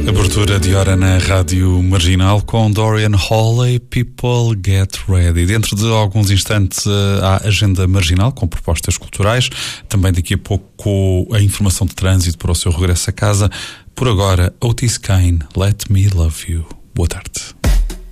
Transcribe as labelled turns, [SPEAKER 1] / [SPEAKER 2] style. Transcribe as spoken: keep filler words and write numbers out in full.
[SPEAKER 1] Abertura de hora na Rádio Marginal com Dorian Holley, People Get Ready. Dentro de alguns instantes há agenda marginal com propostas culturais. Também daqui a pouco a informação de trânsito para o seu regresso a casa. Por agora, Otis Kane, Let Me Love You. Boa tarde.